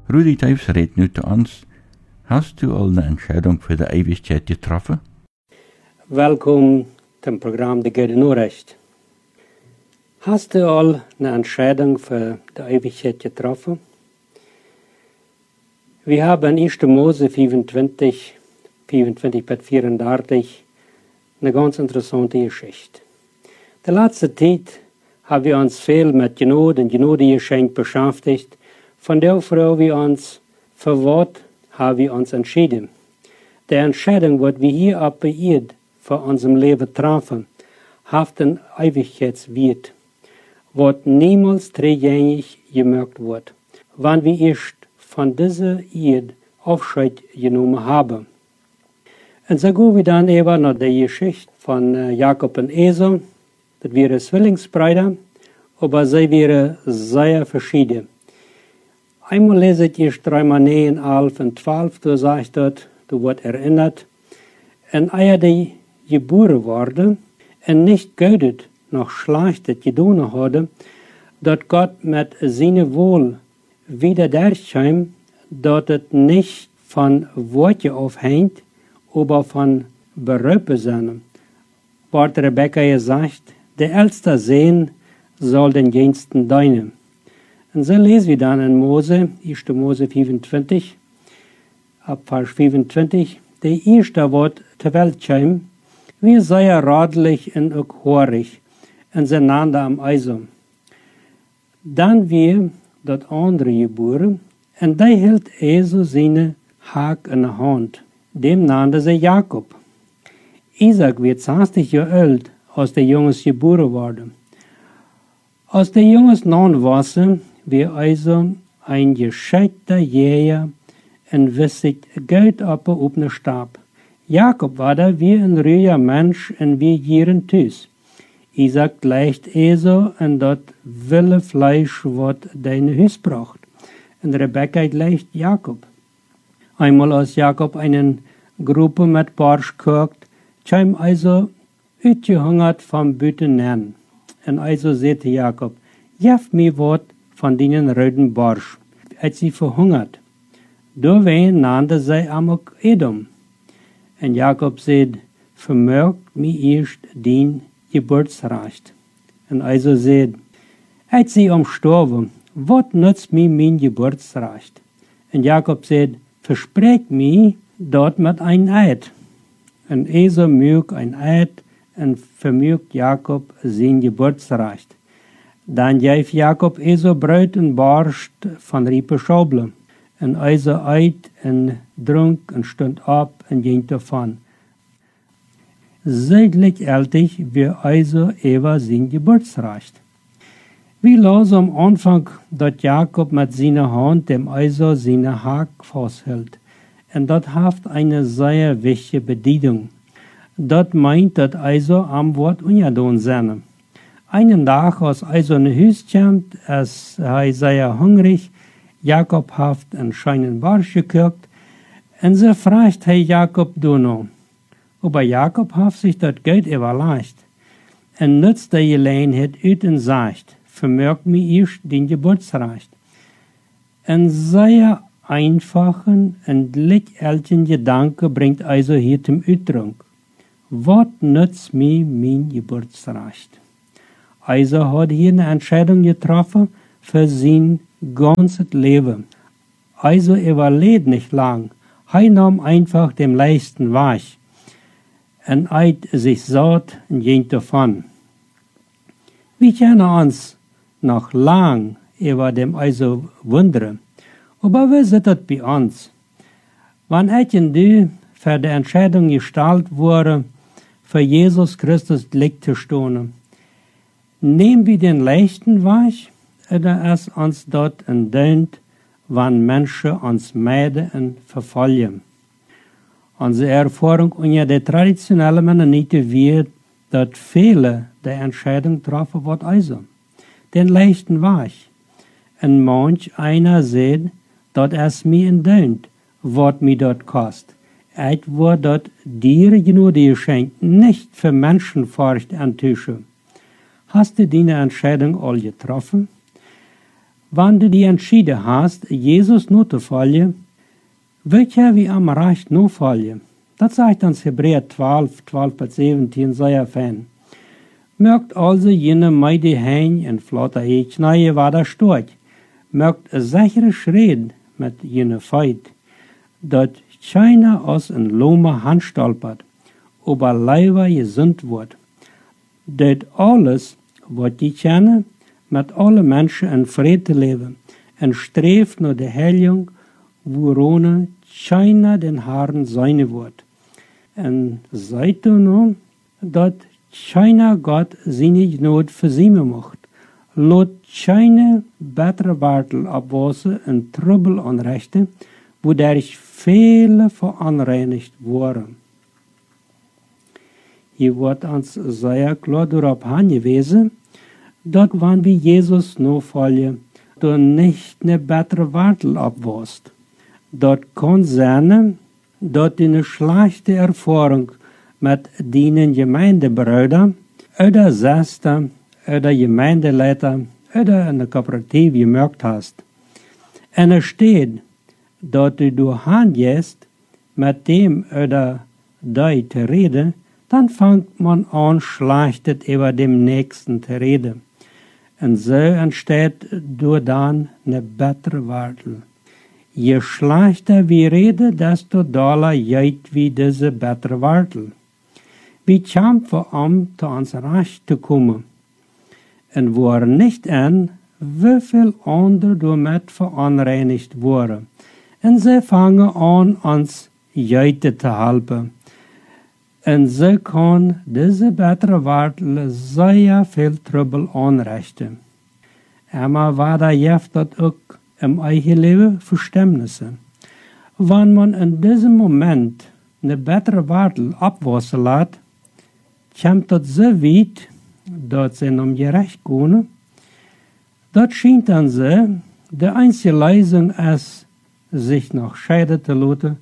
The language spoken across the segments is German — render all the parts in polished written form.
Rudi Teufs redet nu zu uns. Hast du al eine Entscheidung für die Ewigkeit getroffen? Welkom zum Programm De Goede Nachricht. Hast du al eine Entscheidung für die Ewigkeit getroffen? Wir haben in 1. Mose 25 bis 34 eine ganz interessante Geschichte. Die letzte Zeit haben wir uns viel mit Genade und Genadegeschenk beschäftigt. Von der Frau wir uns für was haben wir uns entschieden. Die Entscheidung, was wir hier auf der Erde für unserem Leben treffen, hat einen Ewigkeitswert, was niemals rückgängig gemacht wird, wenn wir erst von dieser Erde Abschied genommen haben. Und so gehen wir dann eben nach der Geschichte von Jakob und Esau. Das wären Zwillingsbrüder, aber sie wären sehr verschieden. Einmal lese ich erst 3 9, 11 und 12, da sagt dort, du wird erinnert, und ehe die geboren worden und nicht gödet noch Schlechtes getan hatte, dort Gott mit seinem Wohl wieder durchkam, dort es nicht von Worte aufhängt, aber von Berufe sind. Wort Rebekka gesagt, der älteste Sohn soll den Jüngsten dienen. Und so lesen wir dann in Mose, 1. Mose 25, ab Vers 25, der erste Wort zur Welt kam, wir seien radlich und auch horig, und sie nannten am Eisum. Dann wir das andere geboren, und der hielt Esau seine Haak in der Hand. Dem nannte sie Jakob. Isaac wird 60 Jahre alt, als der Junges geboren wurde. Als der Junges 9 war, wir also ein gescheiter Jäger und wissig Geld auf den Stab. Jakob war da wie ein ruhiger Mensch und wie Jiren Tüß. Isaac gleicht Esau und das wilde Fleisch, was deine Hüs braucht. Und Rebekka gleicht Jakob. Einmal als Jakob eine Gruppe mit Barsch kocht, kam also uitgehungert vom Bütenen. Und also sagte Jakob, jef mir wat von denen roten Barsch, als sie verhungert. Doorheen nannte sie Amok Edom. Und Jakob sagt, vermögt mir erst den Geburtsrecht. Und also sagt, als sie umstorben, wat nützt mir mein Geburtsrecht? Und Jakob sagt, versprecht mir dort mit ein Eid. Und Esau mögt ein Eid und vermögt Jakob sein Geburtsrecht. Dann gab Jakob Esau Brot und Barst von Riepe Schauble. Und Esau eit und trunk und stund ab und ging davon. Seitlich ältig wie Esau Eva sein Geburtsrecht. Wie las am Anfang, dass Jakob mit seiner Hand dem Esau seine Haak festhält. Und das hat eine sehr wichtige Bedeutung. Das meint, dass Esau am Wort ungedoen sein. Einen Tag, als Esau in Hüs kommt, als er sehr hungrig, Jakob hat einen scheinen Barsch gekocht, und so fragt Jakob noch. Aber Jakob hat sich das Geld überlegt und nutzt die Gelegenheit aus und sagt, vermögt mir erst den Geburtsrecht. Ein sehr einfachen und lichtältigen Gedanke bringt also hier zum Ausdruck. Was nützt mir mein Geburtsrecht? Also hat hier eine Entscheidung getroffen für sein ganzes Leben. Also überlebt nicht lang. Er nahm einfach den leichten Weg und eit sich satt und ging davon. Wir können uns noch lang über dem also wundern. Aber wie ist das bei uns? Wann hätten du für die Entscheidung gestellt wurde, für Jesus Christus Licht zu stehen? Nehmen wir den leichten Weg oder ist uns dort entdeunt, wann Menschen uns meiden und verfolgen? Unsere Erfahrung unter der traditionellen Mennoniten wird, dass viele die Entscheidung treffen, was also den leichten Weg. Und manch einer sagt, dass es mir entdeunt, was mir dort kostet. Es wird dort dir Gnade geschenkt, nicht für Menschenfurcht antischen. Hast du deine Entscheidung all getroffen? Wann du die entschieden hast, Jesus nur zu folgen, wird ja wie am Recht nur folgen. Das sagt uns Hebräer 12, 12-17, sehr fein. Mögt also jene Meide hein en flotte Eekschneie war da stort. Mögt een sichere Schritt mit jene Feit, dat keiner aus en lome Hand stolpert, aber leider gesund wird. Dat alles, wat die kennen, mit alle Menschen in Frieden leben und streeft naar de Heiligung, worone keiner den Herrn seine wird. En seid du nun, dat keiner Gott seine Gnade verziehen macht. Lot keine bessere Wartel abwassen in Trübel und Rechte, wo dadurch viele veranreinigt wurden. Hier wird uns sehr klar darauf hingewiesen, dass wenn wir Jesus nachfolgen, du nicht eine bessere Wartel abwasst. Das kann sein, dass du eine schlechte Erfahrung mit deinen Gemeindebrüdern oder Schwestern oder Gemeindeleiter oder eine Kooperative gemerkt hast. Und es steht, dass du hingehst, mit dem oder die zu reden, dann fängt man an, schlechtet über dem Nächsten zu reden. Und so entsteht durch dann eine bessere Wartel. Je schlechter wir reden, desto doller geht wie diese bessere Wartel. Wir kämpfen zu uns Recht zu kommen. Und waren nicht an, wie viel andere damit veranreinigt wurden. Und sie fangen an, uns Jeute zu helfen. Und sie kann diese bessere Wartel sehr viel Trübel anrichten. Aber war da jeft das auch im eigenen Leben Verständnisse. Wenn man in diesem Moment eine bessere Wartel abwassen lässt, kommt das so weit, dass sie um gerecht können. Das scheint dann so, die einzige Lösung ist, sich noch scheiden zu lassen,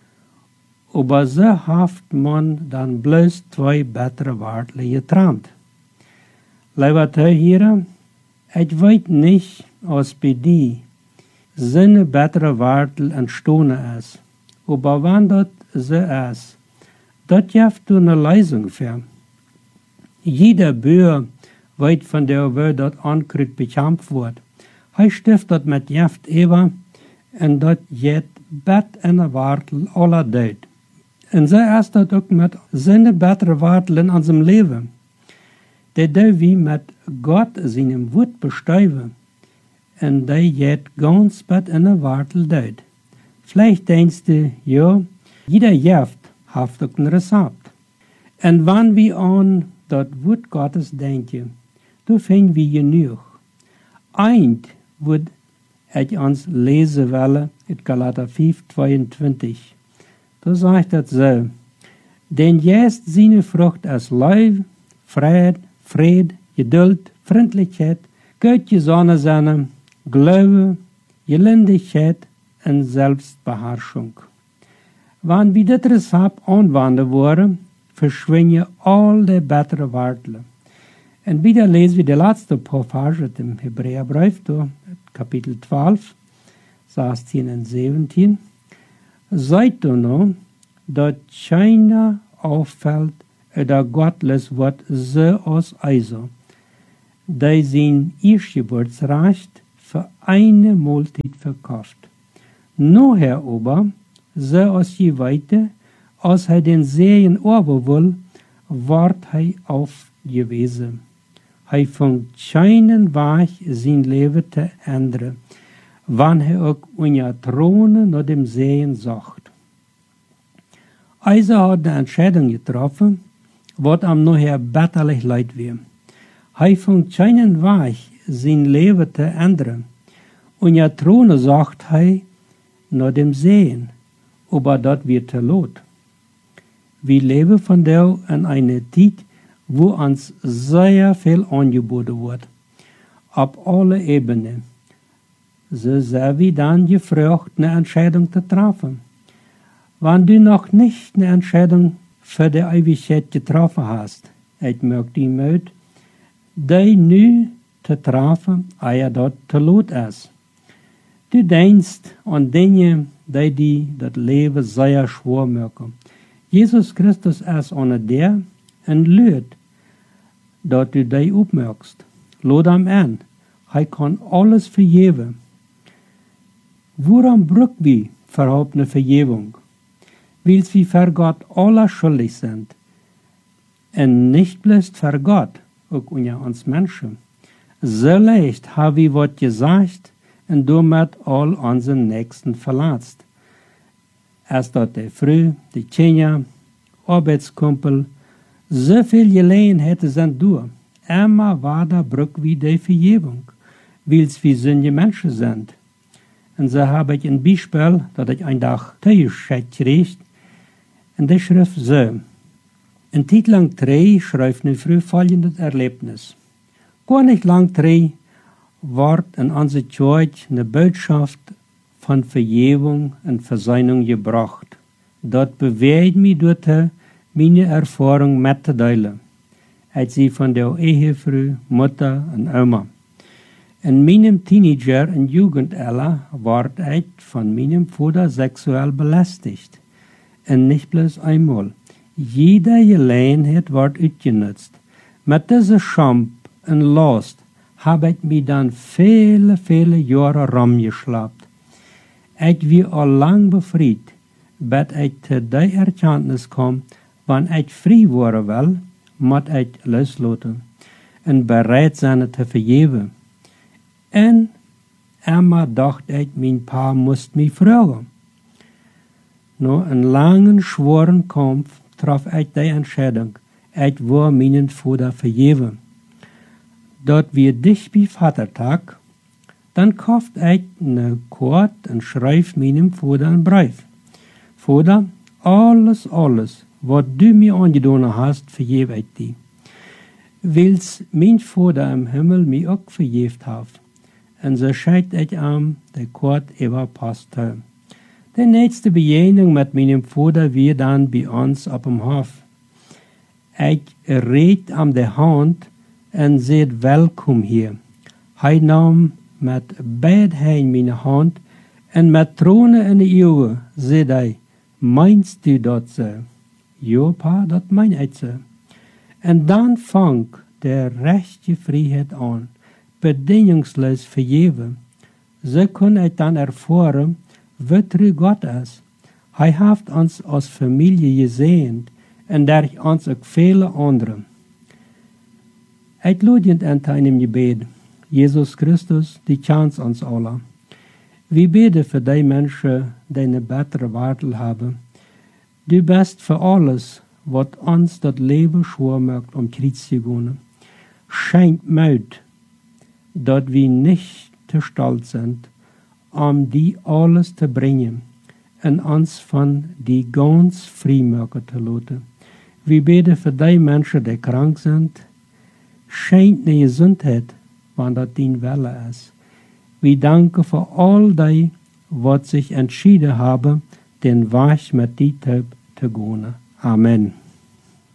aber so haft man dann bloß zwei bessere Wartel getrennt. Lieber Zuhörer, ich weiß nicht, was bei dir seine bessere Wartel entstanden ist, aber wenn das so ist, das gibt eine Lösung für. Jeder Bürger weiß von der Welt, dass Ankrit bekämpft wird. Er stiftet mit Gift über und das geht Bett in der Wartel aller Zeit. Und so ist das auch mit seinen besseren Wartel in unserem Leben. Die wir mit Gott seinem Wort bestäuben. Und die geht ganz Bett in der Wartel dort. Vielleicht denkst du, ja, jeder Gift hat auch ein Rezept. Und wenn wir an das Wort Gottes denken, da finden wir genug. Eint wird ich uns lesen wollen, in Galater 5, 22. Da sagt das so, denn jetzt seine Frucht als Liebe, Fried, Geduld, Freundlichkeit, Gottgesonnen sein, Glaube, Gelindigkeit und Selbstbeherrschung. Wenn wir das Rezept anwenden wollen, verschwinden all die bessere Wartel. Und wieder lesen wir die letzte Passage im Hebräerbrief, Kapitel 12, 16 und 17. Seid du nun, dass keiner auffällt oder gottlos wird so aus Eise, die sein Erstgeburtsrecht für eine Mahlzeit verkauft. Nachher aber, so aus je weiter, als er den Segen ober will, ward er aufgewiesen. Er fängt keinen Weg, sein Leben zu ändern, wann er auch unter Throne nach dem Segen sucht. Eise hat eine Entscheidung getroffen, was ihm nachher bitterlich leid wird. Er fängt keinen Weg, sein Leben zu ändern. Unter Throne sucht er nach dem Segen, aber das wird zu laut. Wir leben von der in einer Zeit, wo uns sehr viel angeboten wird, auf alle Ebenen. So sind wir dann gefragt, eine Entscheidung zu treffen. Wenn du noch nicht eine Entscheidung für die Ewigkeit getroffen hast, ich möchte dich mit, die nu te treffen, eer dat te laat is. Du denkst aan dingen die dat leven zeer schwer maken. Jesus Christus is aan der en leert dat du die opmerkst. Laat hem aan. Hij kan alles vergeven. Waarom broek wie verhaupt eine Vergebung? Weil wir für Gott alle schuldig sind. Und nicht bloß für Gott, auch unter uns Menschen. So leicht haben wir was gesagt und damit all unseren Nächsten verletzt. Als dort die Frau, die Kinder, Arbeitskumpel, so viel Gelegenheiten sind durch. Immer weiter brauchen wir die Vergebung, weil wir sündige Menschen sind. Und so habe ich ein Beispiel, das ich einen Tag zugeschickt kriegt, in der Schrift so. Ein Titel lang 3 schreibt eine Frau folgendes Erlebnis. Gar nicht lang 3 wird in unserer Kirche eine Botschaft von Vergebung und Versöhnung gebracht. Dort bewegt mich dort meine Erfahrung mitzuteilen, als sie von der Ehefrau, Mutter und Oma. In meinem Teenager- und Jugendalter ward ich von meinem Vater sexuell belästigt. Und nicht bloß einmal. Jede Gelegenheit wird ausgenutzt. Mit dieser Scham und Last habe ich mich dann viele, viele Jahre rumgeschleppt. Ich war auch lang befreit, bis ich zu der Erkenntnis kam, wenn ich frei werden will, muss ich loslassen und bereit sein zu vergeben. Und immer dachte ich, mein Paar musste mich fragen. Nach einem langen, schweren Kampf traf ich die Entscheidung, ich will meinen Vater vergeben. Dort wir dicht bei Vatertag, dann kauft ich eine Karte und schreibt meinem Vater einen Brief. Vater, alles, was du mir angetan hast, vergebe ich dir. Weil's mein Vater im Himmel mir auch vergeben hat. Und so scheit ich ihm die Karte überpasst. Die nächste Begegnung mit meinem Vater war dann bei uns auf dem Hof. Ich red ihm die Hand und sagt, willkommen hier. Er nahm mit beiden Händen meine Hand und mit Tränen in die Augen sagt er, meinst du das so? Ja, Pa, das mein ich so. Und dann fang der rechte Freiheit an, bedingungslos vergeben. So kann ich dann erfahren, wie treu Gott ist. Er hat uns als Familie gesehen und durch uns auch viele andere. Ich lade ihn an einem Gebet. Jesus Christus, die kennt uns alle. Wir beten für die Menschen, die eine bessere Welt haben. Du bist für alles, was uns das Leben schwer macht, Kreuz zu gehen. Schenkt Mut, dass wir nicht zu stolz sind, die alles zu bringen und uns von die ganz frei machen zu lassen. Wir beten für die Menschen, die krank sind. Schenkt eine Gesundheit, wenn das dein Wille ist. Wir danken für all die, was sich entschieden haben, den Weg mit dir zu gehen. Amen.